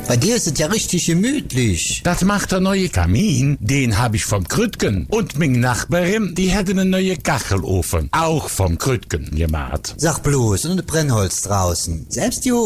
Bei dir ist es ja richtig gemütlich. Das macht der neue Kamin, den habe ich vom Krütgen. Und meine Nachbarin, die hat einen neuen Kachelofen, auch vom Krütgen gemacht. Sag bloß, und Brennholz draußen. Selbst die